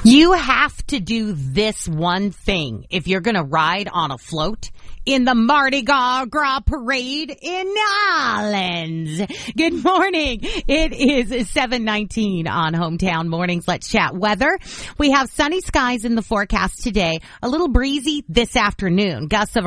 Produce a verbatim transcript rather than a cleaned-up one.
You have to do this one thing if you're going to ride on a float in the Mardi Gras Gras Parade in Orleans. Good morning. It is seven nineteen on Hometown Mornings. Let's chat weather. We have sunny skies in the forecast today. A little breezy this afternoon. Gusts of